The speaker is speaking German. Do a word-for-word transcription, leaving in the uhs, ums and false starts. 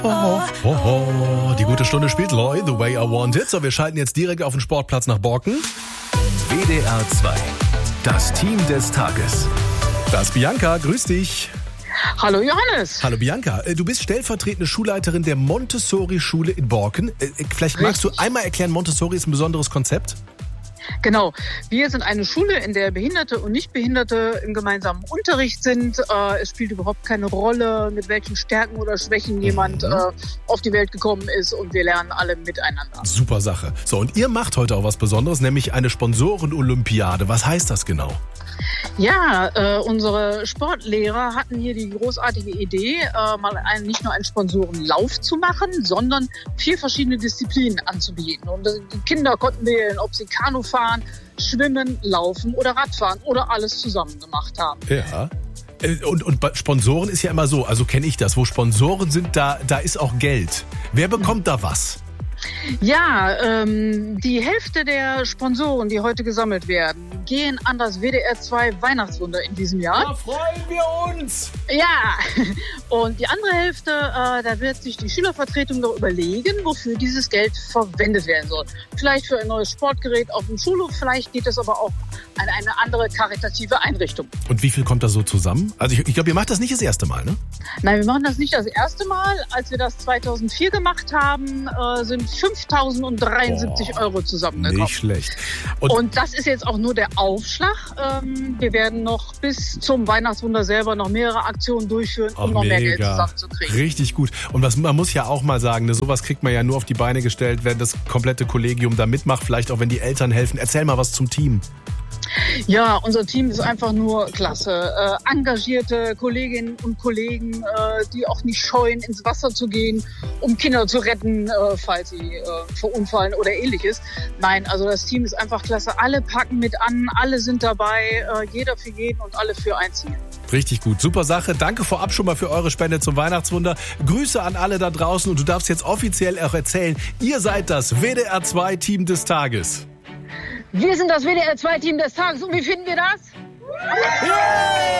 Oh, oh, oh. Die gute Stunde spielt Loy, The Way I Want It. So, wir schalten jetzt direkt auf den Sportplatz nach Borken. W D R zwei, das Team des Tages. Da ist Bianca, grüß dich. Hallo Johannes. Hallo Bianca, du bist stellvertretende Schulleiterin der Montessori-Schule in Borken. Vielleicht magst du einmal erklären, Montessori ist ein besonderes Konzept? Genau. Wir sind eine Schule, in der Behinderte und Nichtbehinderte im gemeinsamen Unterricht sind. Äh, es spielt überhaupt keine Rolle, mit welchen Stärken oder Schwächen mhm. jemand äh, auf die Welt gekommen ist, und wir lernen alle miteinander. Super Sache. So, und ihr macht heute auch was Besonderes, nämlich eine Sponsoren-Olympiade. Was heißt das genau? Ja, äh, unsere Sportlehrer hatten hier die großartige Idee, äh, mal einen, nicht nur einen Sponsorenlauf zu machen, sondern vier verschiedene Disziplinen anzubieten. Und äh, die Kinder konnten wählen, ob sie Kanu fahren, Schwimmen, Laufen oder Radfahren oder alles zusammen gemacht haben. Ja. Und, und bei Sponsoren ist ja immer so, also kenne ich das, wo Sponsoren sind, da, da ist auch Geld. Wer bekommt da was? Ja, ähm, die Hälfte der Sponsoren, die heute gesammelt werden, gehen an das W D R zwei Weihnachtswunder in diesem Jahr. Da freuen wir uns! Ja, und die andere Hälfte, äh, da wird sich die Schülervertretung noch überlegen, wofür dieses Geld verwendet werden soll. Vielleicht für ein neues Sportgerät auf dem Schulhof, vielleicht geht es aber auch an eine andere karitative Einrichtung. Und wie viel kommt da so zusammen? Also ich, ich glaube, ihr macht das nicht das erste Mal, ne? Nein, wir machen das nicht das erste Mal. Als wir das zweitausendvier gemacht haben, äh, sind fünftausenddreiundsiebzig Euro zusammengekommen. Nicht schlecht. Und, und das ist jetzt auch nur der Aufschlag. Ähm, wir werden noch bis zum Weihnachtswunder selber noch mehrere Aktionen durchführen, um oh, noch mega. mehr Geld zusammenzukriegen. Richtig gut. Und was, man muss ja auch mal sagen, ne, sowas kriegt man ja nur auf die Beine gestellt, wenn das komplette Kollegium da mitmacht, vielleicht auch wenn die Eltern helfen. Erzähl mal was zum Team. Ja, unser Team ist einfach nur klasse. Äh, engagierte Kolleginnen und Kollegen, äh, die auch nicht scheuen, ins Wasser zu gehen, um Kinder zu retten, äh, falls sie äh, verunfallen oder ähnliches. Nein, also das Team ist einfach klasse. Alle packen mit an, alle sind dabei, äh, jeder für jeden und alle für ein Ziel. Richtig gut, super Sache. Danke vorab schon mal für eure Spende zum Weihnachtswunder. Grüße an alle da draußen, und du darfst jetzt offiziell auch erzählen, ihr seid das W D R zwei Team des Tages. Wir sind das W D R zwei Team des Tages, und wie finden wir das? Yeah!